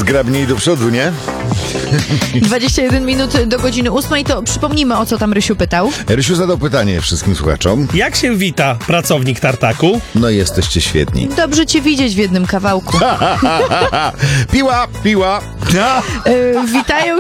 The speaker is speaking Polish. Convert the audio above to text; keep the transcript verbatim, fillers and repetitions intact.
zgrabniej do przodu, nie? dwadzieścia jeden minut do godziny ósmej, to przypomnijmy, o co tam Rysiu pytał. Rysiu zadał pytanie wszystkim słuchaczom. Jak się wita pracownik tartaku? No jesteście świetni. Dobrze cię widzieć w jednym kawałku. Piła, piła. Yy, witają